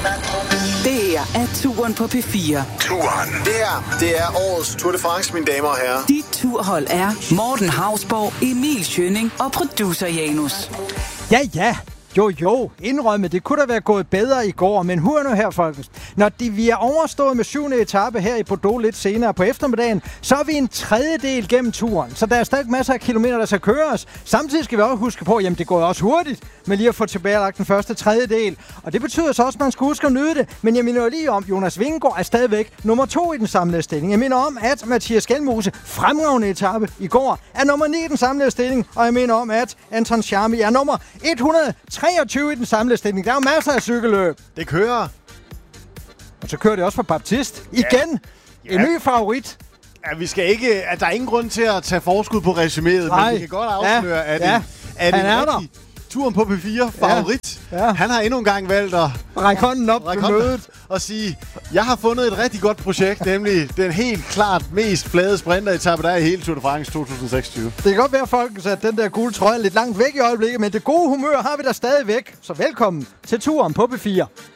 Det her er Turen på P4. Turen. Det er årets Tour de France, mine damer og herrer. Dit turhold er Morten Hausborg, Emil Schønning og producer Janus. Ja. Jo, indrømme, det kunne da være gået bedre i går, men hør nu her, folkens. Når vi er overstået med 7. etape her i Bordeaux lidt senere på eftermiddagen, så er vi en tredjedel gennem turen, så der er stadig masser af kilometer, der skal køres. Samtidig skal vi også huske på, jamen det går også hurtigt med lige at få tilbagelagt den første tredjedel, og det betyder så også, at man skal huske at nyde det. Men jeg minder jo lige om, Jonas Vingegaard er stadigvæk nummer 2 i den samlede stilling. Jeg minder om, at Mathias Skelmose, fremragende etape i går, er nummer 9 i den samlede stilling, og jeg minder om, at Anton Charmi er nummer 123 i den samlede stilling. Der er jo masser af cykelløb. Det kører. Og så kører det også for Baptiste. Igen. En ny favorit. Ja, vi skal ikke... Der er ingen grund til at tage forskud på resuméet, men vi kan godt afsløre, at en Turen på P4 favorit. Ja. Han har endnu en gang valgt at række hånden op ved mødet og sige, jeg har fundet et rigtig godt projekt, nemlig den helt klart mest flade sprinteretappe, der er i hele Tour de France 2026. Det kan godt være, folkens, at den der gule trøje er lidt langt væk i øjeblikket, men det gode humør har vi der stadigvæk. Så velkommen til Turen på P4.